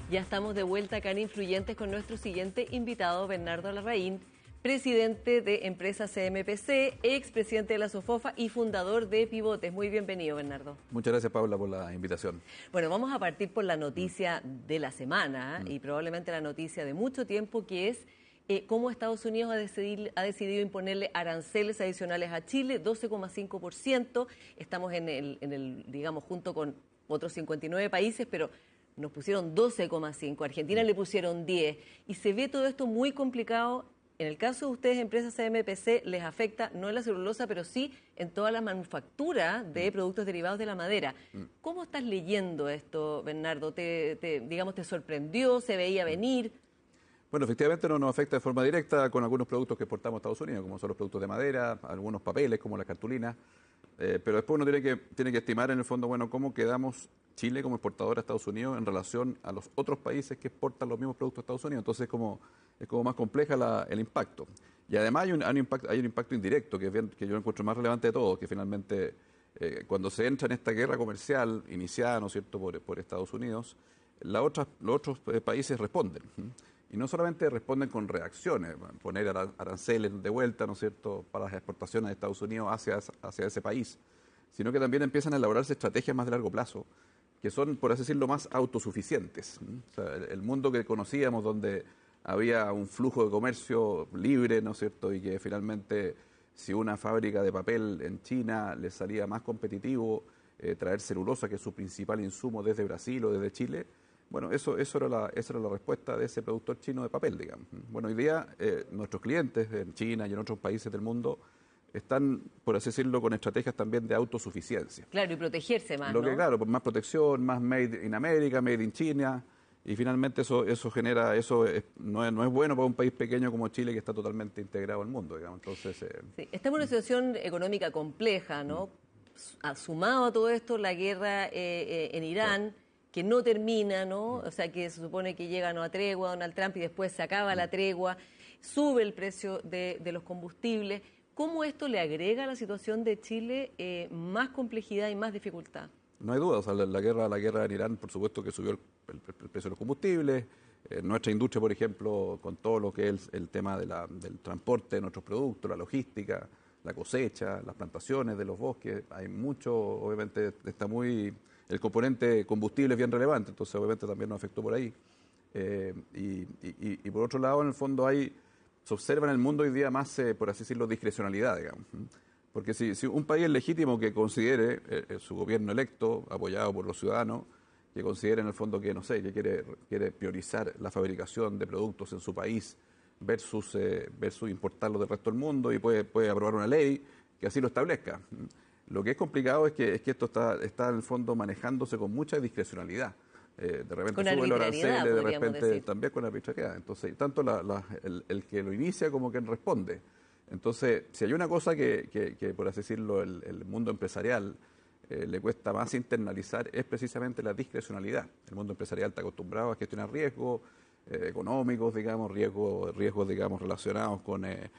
Ya estamos de vuelta acá en Influyentes con nuestro siguiente invitado, Bernardo Larraín, presidente de Empresa CMPC, expresidente de la SOFOFA y fundador de Pivotes. Muy bienvenido, Bernardo. Muchas gracias, Paula, por la invitación. Bueno, vamos a partir por la noticia de la semana y probablemente la noticia de mucho tiempo, que es cómo Estados Unidos ha decidido imponerle aranceles adicionales a Chile, 12,5%. Estamos en el, digamos, junto con otros 59 países, pero nos pusieron 12,5%, Argentina le pusieron 10%, y se ve todo esto muy complicado. En el caso de ustedes, empresas CMPC, les afecta no en la celulosa, pero sí en toda la manufactura de productos derivados de la madera. ¿Cómo estás leyendo esto, Bernardo? Digamos, ¿te sorprendió? ¿Se veía venir? Bueno, efectivamente no nos afecta de forma directa con algunos productos que exportamos a Estados Unidos, como son los productos de madera, algunos papeles como la cartulina, pero después uno tiene que estimar en el fondo, bueno, cómo quedamos Chile como exportador a Estados Unidos en relación a los otros países que exportan los mismos productos a Estados Unidos. Entonces es como más compleja el impacto. Y además hay un impacto indirecto que yo encuentro más relevante de todo, que finalmente cuando se entra en esta guerra comercial iniciada, ¿no es cierto?, por Estados Unidos, los otros países responden. Y no solamente responden con reacciones, poner aranceles de vuelta, ¿no es cierto?, para las exportaciones de Estados Unidos hacia ese país, sino que también empiezan a elaborarse estrategias más de largo plazo, que son, por así decirlo, más autosuficientes. O sea, el mundo que conocíamos, donde había un flujo de comercio libre, ¿no es cierto?, y que finalmente, si una fábrica de papel en China les salía más competitivo traer celulosa, que es su principal insumo, desde Brasil o desde Chile, bueno, esa era la respuesta de ese productor chino de papel, digamos. Bueno, hoy día nuestros clientes en China y en otros países del mundo están, por así decirlo, con estrategias también de autosuficiencia. Claro, y protegerse más, Lo que, ¿no? claro, más protección, más made in America, made in China, y finalmente no es bueno para un país pequeño como Chile, que está totalmente integrado al mundo, digamos. Entonces, sí, estamos en una situación económica compleja, ¿no? Sumado a todo esto, la guerra en Irán, que no termina, ¿no? O sea, que se supone que llega a una tregua Donald Trump y después se acaba la tregua, sube el precio de los combustibles. ¿Cómo esto le agrega a la situación de Chile más complejidad y más dificultad? No hay duda, o sea, la guerra en Irán, por supuesto que subió el precio de los combustibles. Nuestra industria, por ejemplo, con todo lo que es el tema del transporte de nuestros productos, la logística, la cosecha, las plantaciones de los bosques, hay mucho, obviamente el componente combustible es bien relevante, entonces obviamente también nos afectó por ahí. Y por otro lado, en el fondo se observa en el mundo hoy día más, por así decirlo, discrecionalidad, digamos. Porque si un país es legítimo que considere, su gobierno electo, apoyado por los ciudadanos, que considere en el fondo que, no sé, que quiere priorizar la fabricación de productos en su país versus importarlos del resto del mundo, y puede aprobar una ley que así lo establezca. Lo que es complicado es que esto está en el fondo manejándose con mucha discrecionalidad. De repente sube los aranceles, de repente decir. También con arbitrariedad. Entonces, tanto el que lo inicia como quien responde. Entonces, si hay una cosa que por así decirlo, el mundo empresarial le cuesta más internalizar, es precisamente la discrecionalidad. El mundo empresarial está acostumbrado a gestionar riesgos económicos, digamos, riesgos digamos, relacionados con el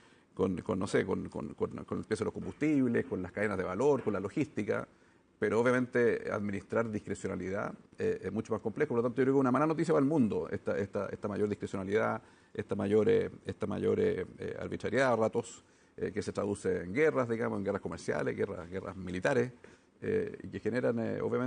precio de los combustibles, con las cadenas de valor, con la logística, pero obviamente administrar discrecionalidad es mucho más complejo. Por lo tanto, yo creo que es una mala noticia para el mundo esta mayor discrecionalidad, esta mayor arbitrariedad a ratos, que se traduce en guerras, digamos, en guerras comerciales, guerras militares, y que generan obviamente